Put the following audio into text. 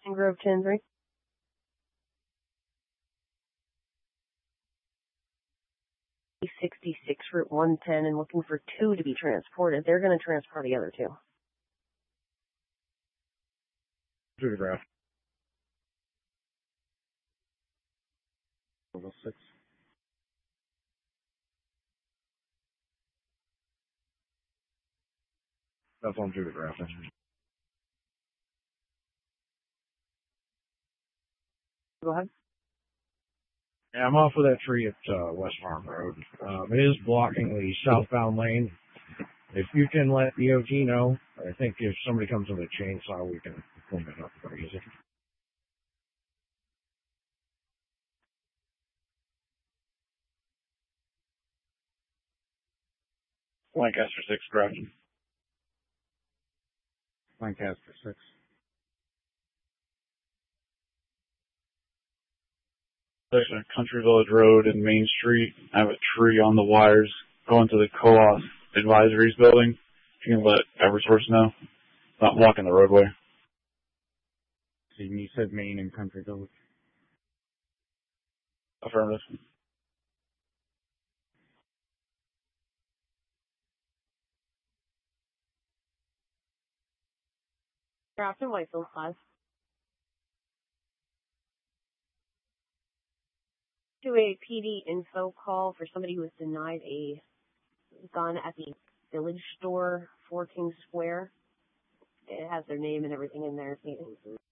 Grove 10-3. $66 Route 110 and looking for 2 to be transported. They're going to transport the other 2. To the graph. 6. That's on to the graph. Go ahead. Yeah, I'm off of that tree at West Farm Road. It is blocking the southbound lane. If you can let DOT know, I think if somebody comes with a chainsaw, we can clean it up pretty easy. Lancaster 6, correct. Lancaster 6. Section Country Village Road and Main Street. I have a tree on the wires going to the Co-op Advisories building. If you can let Eversource know. It's not blocking the roadway. So you said Main and Country Village? Affirmative. Grafton Whitefield 5. Do a PD info call for somebody who was denied a gun at the Village Store, 4 King Square. It has their name and everything in there if needed.